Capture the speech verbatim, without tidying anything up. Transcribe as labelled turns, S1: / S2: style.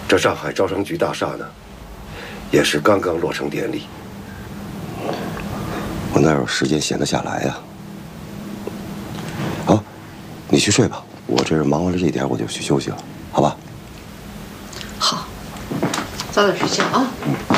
S1: 这上海招商局大厦呢，也是刚刚落成典礼。
S2: 我哪有时间闲得下来呀？好，你去睡吧，我这忙完了这点我就去休息了，好吧？
S3: 好，早点睡觉啊。
S2: 嗯。